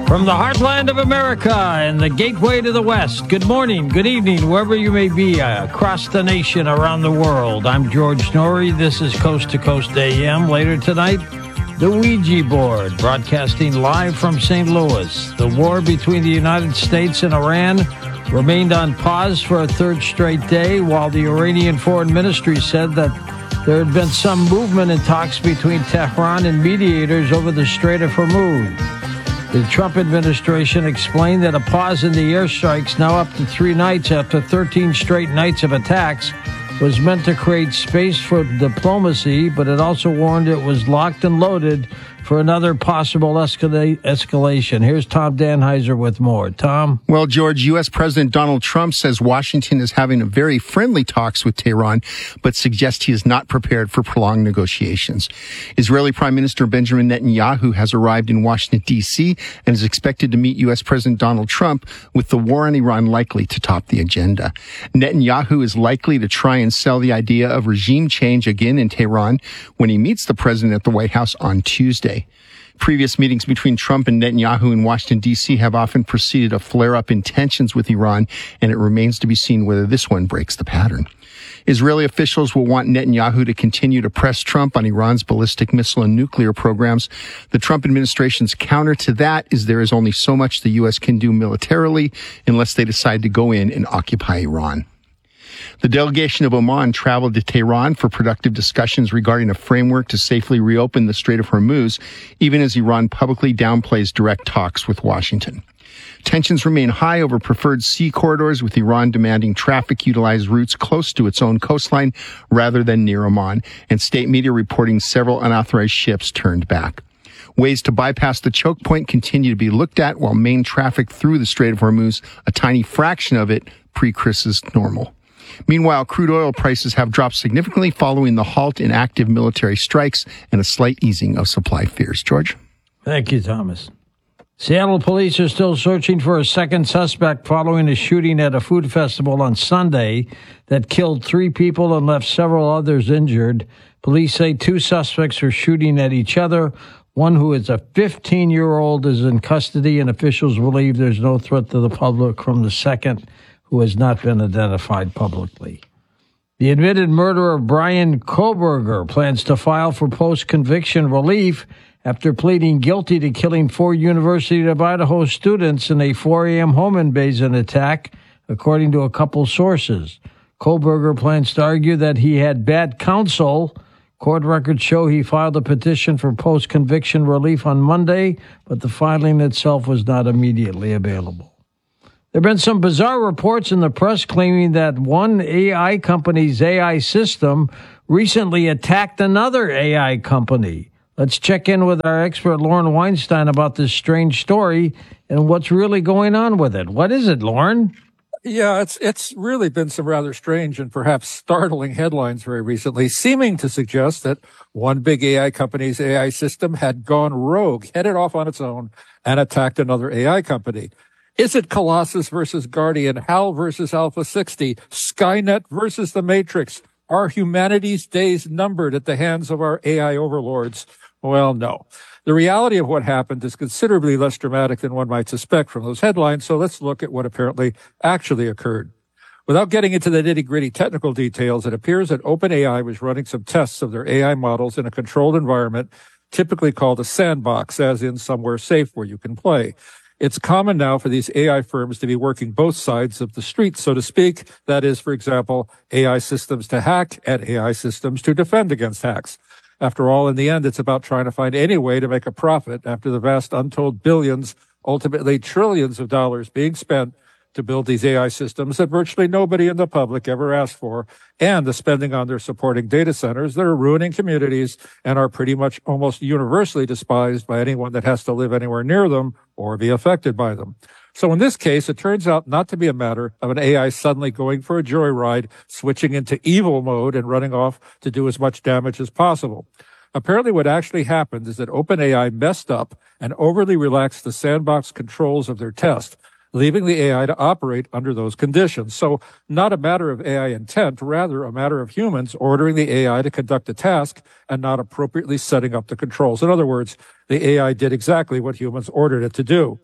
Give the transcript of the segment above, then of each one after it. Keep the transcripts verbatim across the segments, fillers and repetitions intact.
From the heartland of America and the gateway to the West, good morning, good evening, wherever you may be uh, across the nation, around the world. I'm George Noory. This is Coast to Coast A M. Later tonight, the Ouija board, broadcasting live from Saint Louis. The war between the United States and Iran remained on pause for a third straight day, while the Iranian Foreign Ministry said that there had been some movement in talks between Tehran and mediators over the Strait of Hormuz. The Trump administration explained that a pause in the airstrikes, now up to three nights after thirteen straight nights of attacks, was meant to create space for diplomacy, but it also warned it was locked and loaded for another possible escalate, escalation. Here's Tom Danheiser with more. Tom? Well, George, U S. President Donald Trump says Washington is having a very friendly talks with Tehran, but suggests he is not prepared for prolonged negotiations. Israeli Prime Minister Benjamin Netanyahu has arrived in Washington, D C, and is expected to meet U S. President Donald Trump, with the war on Iran likely to top the agenda. Netanyahu is likely to try and sell the idea of regime change again in Tehran when he meets the president at the White House on Tuesday. Previous meetings between Trump and Netanyahu in Washington, D C have often preceded a flare-up in tensions with Iran, and it remains to be seen whether this one breaks the pattern. Israeli officials will want Netanyahu to continue to press Trump on Iran's ballistic missile and nuclear programs. The Trump administration's counter to that is there is only so much the U S can do militarily unless they decide to go in and occupy Iran. The delegation of Oman traveled to Tehran for productive discussions regarding a framework to safely reopen the Strait of Hormuz, even as Iran publicly downplays direct talks with Washington. Tensions remain high over preferred sea corridors, with Iran demanding traffic utilize routes close to its own coastline rather than near Oman, and state media reporting several unauthorized ships turned back. Ways to bypass the choke point continue to be looked at, while main traffic through the Strait of Hormuz, a tiny fraction of it, pre-crisis normal. Meanwhile, crude oil prices have dropped significantly following the halt in active military strikes and a slight easing of supply fears. George? Thank you, Thomas. Seattle police are still searching for a second suspect following a shooting at a food festival on Sunday that killed three people and left several others injured. Police say two suspects are shooting at each other. One, who is a fifteen-year-old, is in custody, and officials believe there's no threat to the public from the second, who has not been identified publicly. The admitted murderer of Bryan Kohberger plans to file for post-conviction relief after pleading guilty to killing four University of Idaho students in a four a.m. home invasion attack, according to a couple sources. Kohberger plans to argue that he had bad counsel. Court records show he filed a petition for post-conviction relief on Monday, but the filing itself was not immediately available. There have been some bizarre reports in the press claiming that one A I company's A I system recently attacked another A I company. Let's check in with our expert, Lauren Weinstein, about this strange story and what's really going on with it. What is it, Lauren? Yeah, it's it's really been some rather strange and perhaps startling headlines very recently, seeming to suggest that one big A I company's A I system had gone rogue, headed off on its own, and attacked another A I company. Is it Colossus versus Guardian, HAL versus Alpha sixty, Skynet versus the Matrix? Are humanity's days numbered at the hands of our A I overlords? Well, no. The reality of what happened is considerably less dramatic than one might suspect from those headlines, so let's look at what apparently actually occurred. Without getting into the nitty-gritty technical details, it appears that OpenAI was running some tests of their A I models in a controlled environment, typically called a sandbox, as in somewhere safe where you can play. It's common now for these A I firms to be working both sides of the street, so to speak. That is, for example, A I systems to hack and A I systems to defend against hacks. After all, in the end, it's about trying to find any way to make a profit after the vast untold billions, ultimately trillions of dollars being spent to build these A I systems that virtually nobody in the public ever asked for, and the spending on their supporting data centers that are ruining communities and are pretty much almost universally despised by anyone that has to live anywhere near them or be affected by them. So in this case, it turns out not to be a matter of an A I suddenly going for a joyride, switching into evil mode and running off to do as much damage as possible. Apparently what actually happened is that OpenAI messed up and overly relaxed the sandbox controls of their test, leaving the A I to operate under those conditions. So not a matter of A I intent, rather a matter of humans ordering the A I to conduct a task and not appropriately setting up the controls. In other words, the A I did exactly what humans ordered it to do.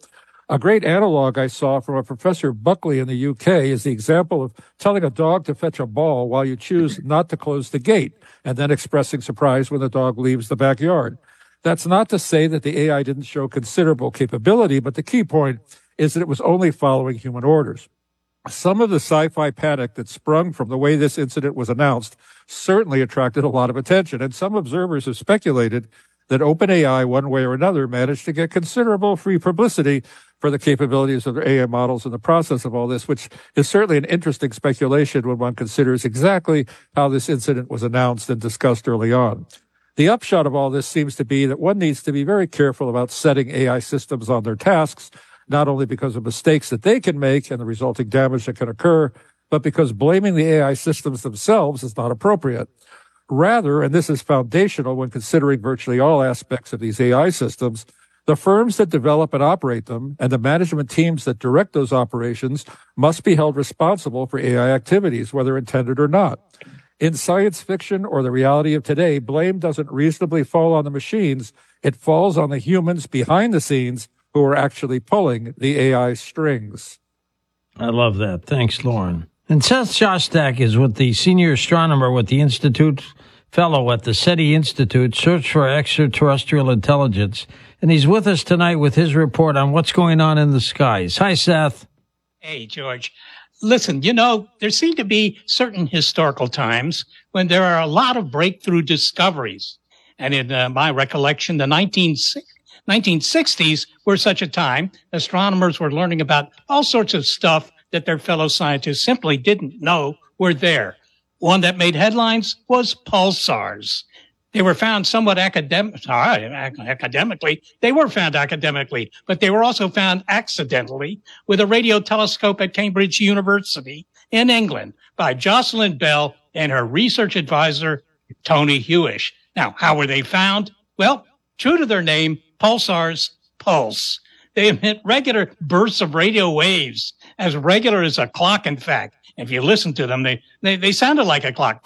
A great analog I saw from a Professor Buckley in the U K is the example of telling a dog to fetch a ball while you choose not to close the gate, and then expressing surprise when the dog leaves the backyard. That's not to say that the A I didn't show considerable capability, but the key point is that it was only following human orders. Some of the sci-fi panic that sprung from the way this incident was announced certainly attracted a lot of attention, and some observers have speculated that OpenAI, one way or another, managed to get considerable free publicity for the capabilities of their A I models in the process of all this, which is certainly an interesting speculation when one considers exactly how this incident was announced and discussed early on. The upshot of all this seems to be that one needs to be very careful about setting A I systems on their tasks, not only because of mistakes that they can make and the resulting damage that can occur, but because blaming the A I systems themselves is not appropriate. Rather, and this is foundational when considering virtually all aspects of these A I systems, the firms that develop and operate them and the management teams that direct those operations must be held responsible for A I activities, whether intended or not. In science fiction or the reality of today, blame doesn't reasonably fall on the machines. It falls on the humans behind the scenes who are actually pulling the A I strings. I love that. Thanks, Lauren. And Seth Shostak is with the senior astronomer with the Institute fellow at the SETI Institute, Search for Extraterrestrial Intelligence. And he's with us tonight with his report on what's going on in the skies. Hi, Seth. Hey, George. Listen, you know, there seem to be certain historical times when there are a lot of breakthrough discoveries. And in uh, my recollection, the nineteen sixties were such a time. Astronomers were learning about all sorts of stuff that their fellow scientists simply didn't know were there. One that made headlines was pulsars. They were found somewhat academic, uh, academically. They were found academically, but they were also found accidentally with a radio telescope at Cambridge University in England by Jocelyn Bell and her research advisor, Tony Hewish. Now, how were they found? Well, true to their name, pulsars pulse. They emit regular bursts of radio waves, as regular as a clock, in fact. If you listen to them, they, they, they sounded like a clock.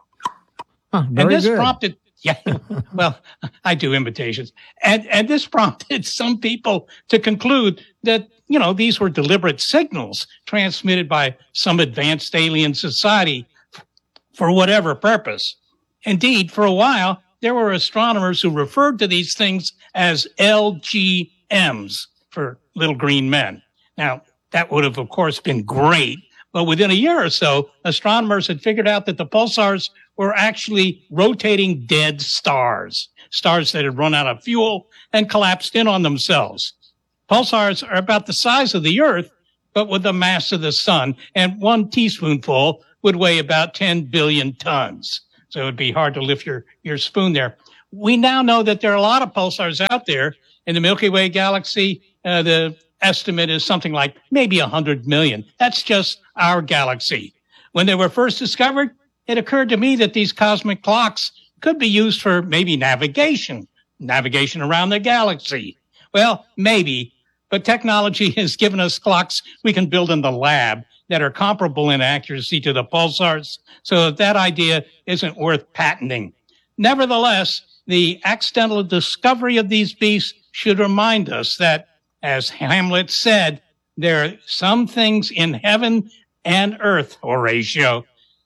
Huh, and this good. prompted, yeah, well, I do imitations. And, and this prompted some people to conclude that, you know, these were deliberate signals transmitted by some advanced alien society for whatever purpose. Indeed, for a while, there were astronomers who referred to these things as L G Ms, for little green men. Now, that would have, of course, been great. But within a year or so, astronomers had figured out that the pulsars were actually rotating dead stars, stars that had run out of fuel and collapsed in on themselves. Pulsars are about the size of the Earth, but with the mass of the sun, and one teaspoonful would weigh about ten billion tons. So it would be hard to lift your, your spoon there. We now know that there are a lot of pulsars out there in the Milky Way galaxy. Uh, the estimate is something like maybe one hundred million. That's just our galaxy. When they were first discovered, it occurred to me that these cosmic clocks could be used for maybe navigation, navigation around the galaxy. Well, maybe, but technology has given us clocks we can build in the lab that are comparable in accuracy to the pulsars, so that idea isn't worth patenting. Nevertheless, the accidental discovery of these beasts should remind us that, as Hamlet said, there are some things in heaven and earth, Horatio.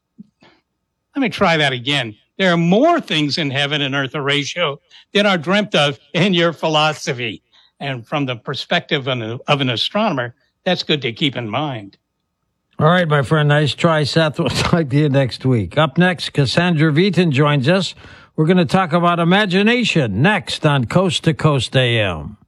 Let me try that again. There are more things in heaven and earth, Horatio, than are dreamt of in your philosophy. And from the perspective of an, of an astronomer, that's good to keep in mind. All right, my friend. Nice try, Seth. We'll talk to you next week. Up next, Cassandra Vitin joins us. We're going to talk about imagination next on Coast to Coast A M.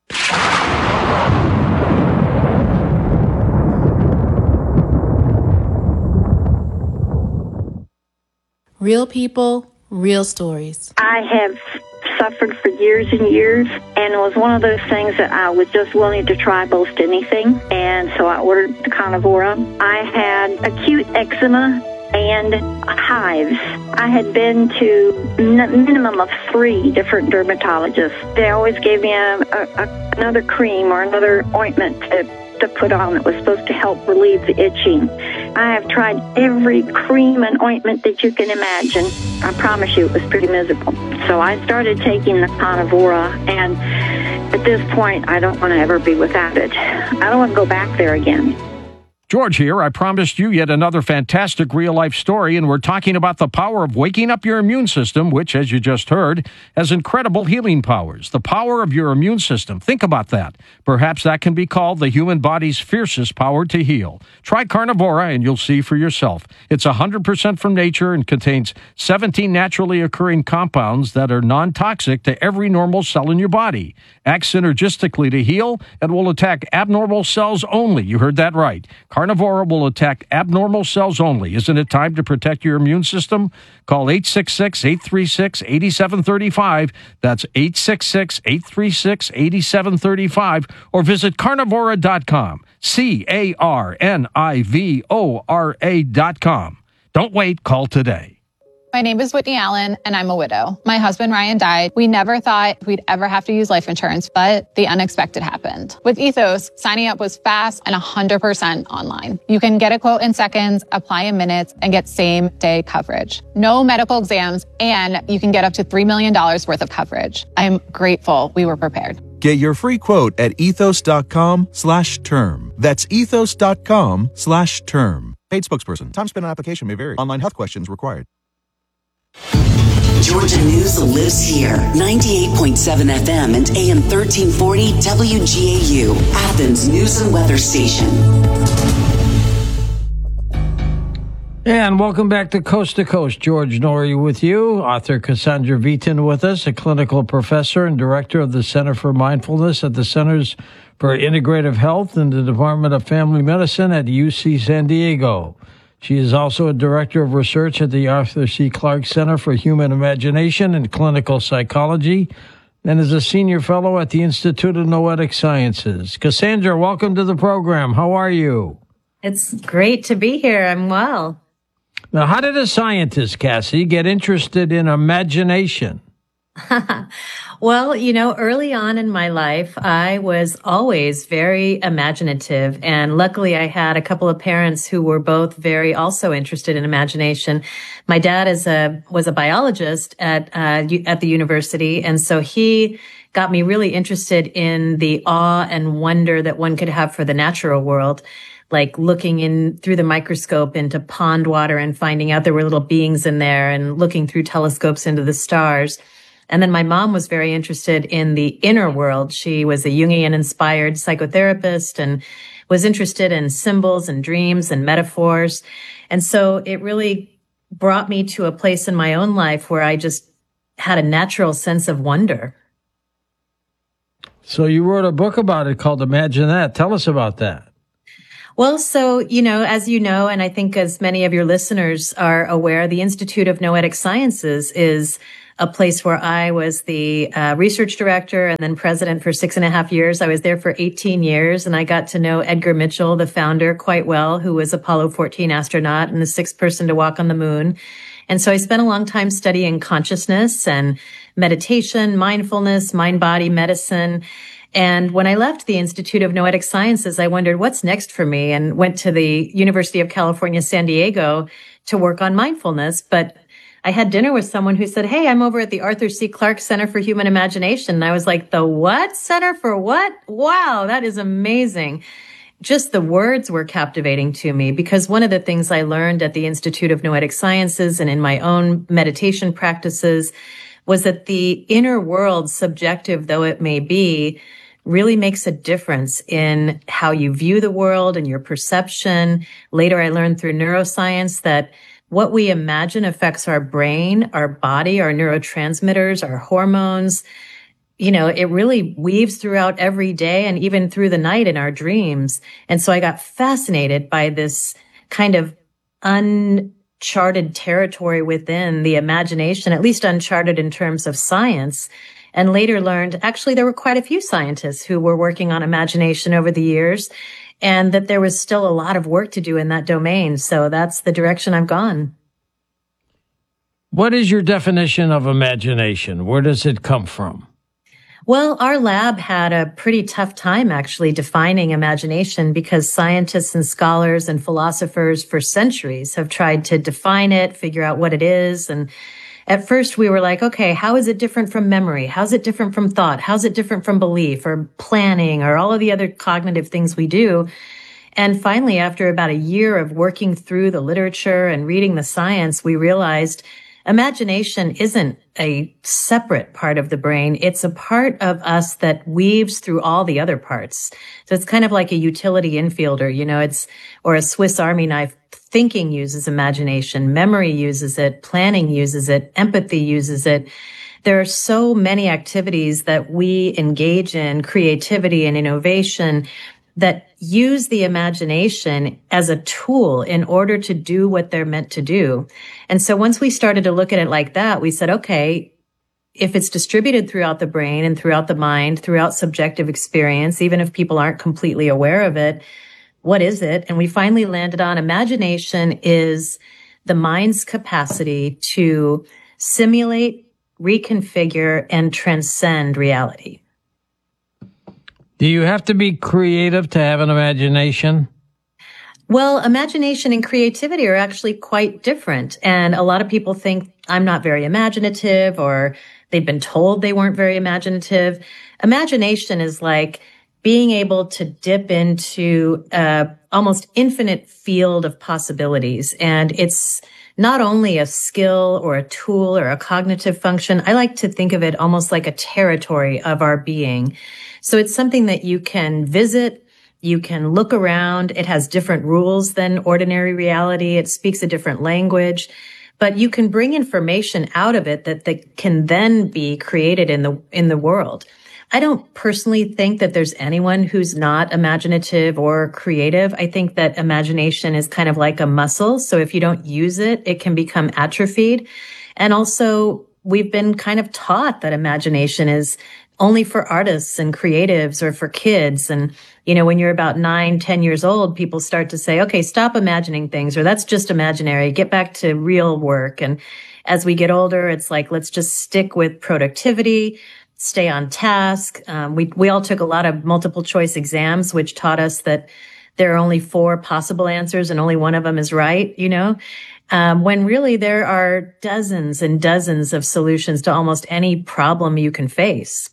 Real people, real stories. I have suffered for years and years, and it was one of those things that I was just willing to try most anything, and so I ordered the Carnivora. I had acute eczema and hives. I had been to n- minimum of three different dermatologists. They always gave me a, a, a, another cream or another ointment to, to put on that was supposed to help relieve the itching. I have tried every cream and ointment that you can imagine. I promise you it was pretty miserable. so I started taking the Carnivora, and at this point, I don't want to ever be without it. I don't want to go back there again. George here. I promised you yet another fantastic real-life story, and we're talking about the power of waking up your immune system, which, as you just heard, has incredible healing powers. The power of your immune system. Think about that. Perhaps that can be called the human body's fiercest power to heal. Try Carnivora, and you'll see for yourself. It's one hundred percent from nature and contains seventeen naturally occurring compounds that are non-toxic to every normal cell in your body. Acts synergistically to heal and will attack abnormal cells only. You heard that right. Carnivora will attack abnormal cells only. Isn't it time to protect your immune system? Call eight six six, eight three six, eight seven three five. That's eight six six, eight three six, eight seven three five. Or visit carnivora dot com. C A R N I V O R A dot com. Don't wait. Call today. My name is Whitney Allen, and I'm a widow. My husband, Ryan, died. We never thought we'd ever have to use life insurance, but the unexpected happened. With Ethos, signing up was fast and one hundred percent online. You can get a quote in seconds, apply in minutes, and get same-day coverage. No medical exams, and you can get up to three million dollars worth of coverage. I'm grateful we were prepared. Get your free quote at ethos.com slash term. That's ethos.com slash term. Paid spokesperson. Time spent on application may vary. Online health questions required. Georgia News lives here. ninety-eight point seven F M and A M thirteen forty W G A U, Athens News and Weather Station. And welcome back to Coast to Coast. George Noory with you. Author Cassandra Vitin with us, a clinical professor and director of the Center for Mindfulness at the Centers for Integrative Health in the Department of Family Medicine at U C San Diego. She is also a director of research at the Arthur C. Clarke Center for Human Imagination and Clinical Psychology, and is a senior fellow at the Institute of Noetic Sciences. Cassandra, welcome to the program. How are you? It's great to be here. I'm well. Now, how did a scientist, Cassie, get interested in imagination? Well, you know, early on in my life, I was always very imaginative. And luckily, I had a couple of parents who were both very also interested in imagination. My dad is a was a biologist at uh, at the university. And so he got me really interested in the awe and wonder that one could have for the natural world, like looking in through the microscope into pond water and finding out there were little beings in there, and looking through telescopes into the stars. And then my mom was very interested in the inner world. She was a Jungian-inspired psychotherapist and was interested in symbols and dreams and metaphors. And so it really brought me to a place in my own life where I just had a natural sense of wonder. So you wrote a book about it called Imagine That. Tell us about that. Well, so, you know, as you know, and I think as many of your listeners are aware, the Institute of Noetic Sciences is a place where I was the uh, research director and then president for six and a half years. I was there for eighteen years, and I got to know Edgar Mitchell, the founder, quite well, who was Apollo fourteen astronaut and the sixth person to walk on the moon. And so I spent a long time studying consciousness and meditation, mindfulness, mind-body medicine. And when I left the Institute of Noetic Sciences, I wondered what's next for me, and went to the University of California, San Diego to work on mindfulness. But I had dinner with someone who said, hey, I'm over at the Arthur C. Clarke Center for Human Imagination. And I was like, the what? Center for what? Wow, that is amazing. Just the words were captivating to me, because one of the things I learned at the Institute of Noetic Sciences and in my own meditation practices was that the inner world, subjective though it may be, really makes a difference in how you view the world and your perception. Later, I learned through neuroscience that what we imagine affects our brain, our body, our neurotransmitters, our hormones. You know, it really weaves throughout every day and even through the night in our dreams. And so I got fascinated by this kind of uncharted territory within the imagination, at least uncharted in terms of science. And later learned, actually, there were quite a few scientists who were working on imagination over the years, and that there was still a lot of work to do in that domain. So that's the direction I've gone. What is your definition of imagination? Where does it come from? Well, our lab had a pretty tough time actually defining imagination, because scientists and scholars and philosophers for centuries have tried to define it, figure out what it is. And at first we were like, okay, how is it different from memory? How's it different from thought? How's it different from belief or planning or all of the other cognitive things we do? And finally, after about a year of working through the literature and reading the science, we realized imagination isn't a separate part of the brain. It's a part of us that weaves through all the other parts. So it's kind of like a utility infielder, you know, it's, or a Swiss Army knife. Thinking uses imagination, memory uses it, planning uses it, empathy uses it. There are so many activities that we engage in, creativity and innovation, that use the imagination as a tool in order to do what they're meant to do. And so once we started to look at it like that, we said, okay, if it's distributed throughout the brain and throughout the mind, throughout subjective experience, even if people aren't completely aware of it, what is it? And we finally landed on imagination is the mind's capacity to simulate, reconfigure, and transcend reality. Do you have to be creative to have an imagination? Well, imagination and creativity are actually quite different. And a lot of people think I'm not very imaginative, or they've been told they weren't very imaginative. Imagination is like being able to dip into a almost infinite field of possibilities. And it's not only a skill or a tool or a cognitive function. I like to think of it almost like a territory of our being. So it's something that you can visit, you can look around. It has different rules than ordinary reality. It speaks a different language, but you can bring information out of it that, that can then be created in the, in the world. I don't personally think that there's anyone who's not imaginative or creative. I think that imagination is kind of like a muscle. So if you don't use it, it can become atrophied. And also, we've been kind of taught that imagination is only for artists and creatives or for kids. And, you know, when you're about nine, ten years old, people start to say, okay, stop imagining things, or that's just imaginary. Get back to real work. And as we get older, it's like, let's just stick with productivity, stay on task. Um, we, we all took a lot of multiple choice exams, which taught us that there are only four possible answers and only one of them is right, you know, um, when really there are dozens and dozens of solutions to almost any problem you can face.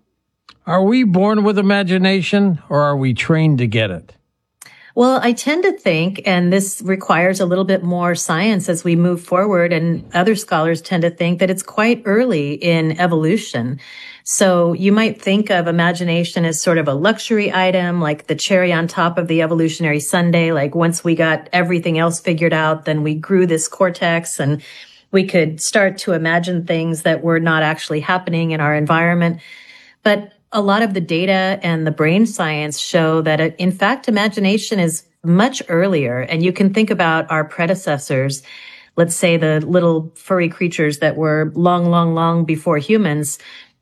Are we born with imagination, or are we trained to get it? Well, I tend to think, and this requires a little bit more science as we move forward, and other scholars tend to think that it's quite early in evolution. So you might think of imagination as sort of a luxury item, like the cherry on top of the evolutionary sundae. Like once we got everything else figured out, then we grew this cortex and we could start to imagine things that were not actually happening in our environment. But a lot of the data and the brain science show that, it, in fact, imagination is much earlier. And you can think about our predecessors, let's say the little furry creatures that were long, long, long before humans.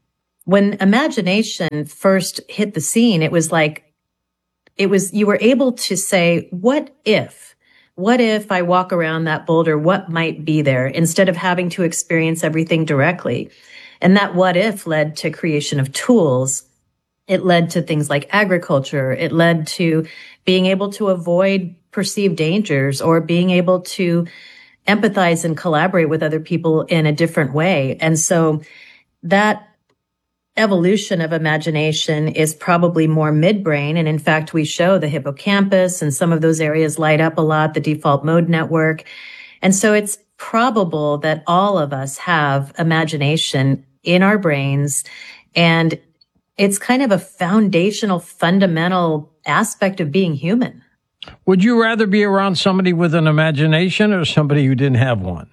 When imagination first hit the scene, it was like, it was, you were able to say, what if? What if I walk around that boulder? What might be there? Instead of having to experience everything directly. And that what if led to creation of tools. It led to things like agriculture. It led to being able to avoid perceived dangers, or being able to empathize and collaborate with other people in a different way. And so that evolution of imagination is probably more midbrain. And in fact, we show the hippocampus and some of those areas light up a lot, the default mode network. And so it's probable that all of us have imagination in our brains, and it's kind of a foundational, fundamental aspect of being human. Would you rather be around somebody with an imagination or somebody who didn't have one?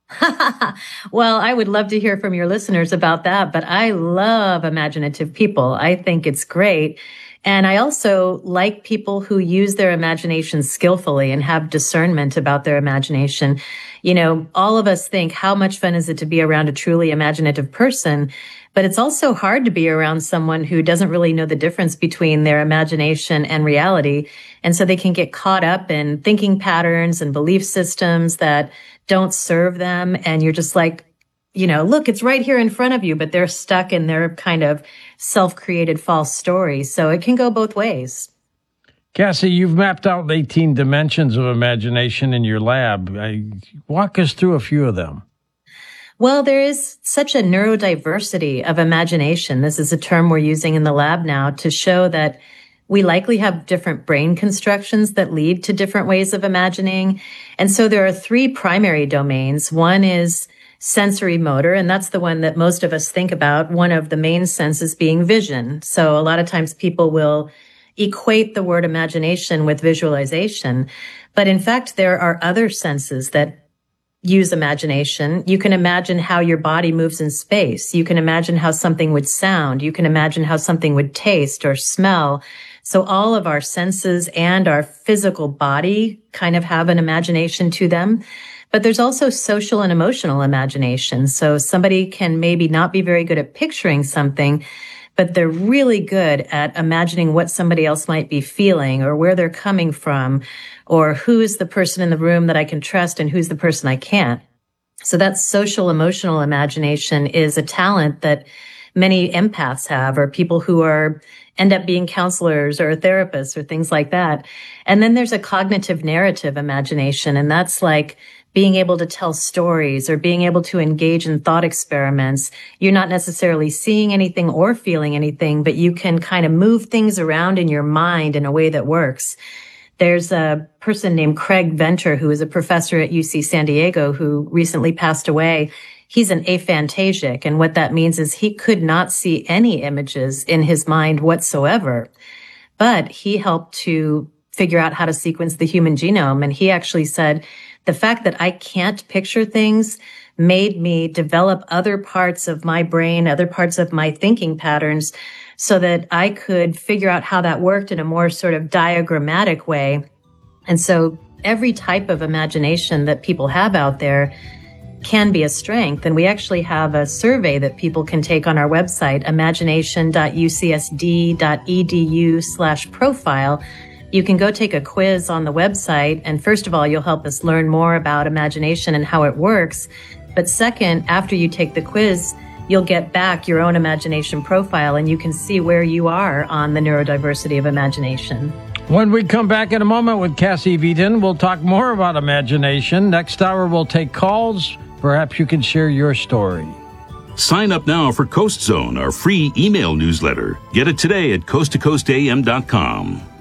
Well, I would love to hear from your listeners about that, but I love imaginative people. I think it's great. And I also like people who use their imagination skillfully and have discernment about their imagination. You know, all of us think, how much fun is it to be around a truly imaginative person? But it's also hard to be around someone who doesn't really know the difference between their imagination and reality. And so they can get caught up in thinking patterns and belief systems that don't serve them. And you're just like, you know, look, it's right here in front of you, but they're stuck in their kind of self-created false story. So it can go both ways. Cassie, you've mapped out eighteen dimensions of imagination in your lab. I, walk us through a few of them. Well, there is such a neurodiversity of imagination. This is a term we're using in the lab now to show that we likely have different brain constructions that lead to different ways of imagining. And so there are three primary domains. One is sensory motor, and that's the one that most of us think about, one of the main senses being vision. So a lot of times people will equate the word imagination with visualization. But in fact, there are other senses that use imagination. You can imagine how your body moves in space. You can imagine how something would sound. You can imagine how something would taste or smell. So all of our senses and our physical body kind of have an imagination to them. But there's also social and emotional imagination. So somebody can maybe not be very good at picturing something, but they're really good at imagining what somebody else might be feeling or where they're coming from, or who's the person in the room that I can trust and who's the person I can't. So that social emotional imagination is a talent that many empaths have, or people who are end up being counselors or therapists or things like that. And then there's a cognitive narrative imagination, and that's like being able to tell stories or being able to engage in thought experiments. You're not necessarily seeing anything or feeling anything, but you can kind of move things around in your mind in a way that works. There's a person named Craig Venter, who is a professor at U C San Diego, who recently passed away. He's an aphantasic, and what that means is he could not see any images in his mind whatsoever. But he helped to figure out how to sequence the human genome, and he actually said, the fact that I can't picture things made me develop other parts of my brain, other parts of my thinking patterns, so that I could figure out how that worked in a more sort of diagrammatic way. And so every type of imagination that people have out there can be a strength. And we actually have a survey that people can take on our website, imagination dot u c s d dot e d u slash profile. You can go take a quiz on the website, and first of all, you'll help us learn more about imagination and how it works. But second, after you take the quiz, you'll get back your own imagination profile, and you can see where you are on the neurodiversity of imagination. When we come back in a moment with Cassie Vitin, we'll talk more about imagination. Next hour, we'll take calls. Perhaps you can share your story. Sign up now for Coast Zone, our free email newsletter. Get it today at coast to coast a m dot com.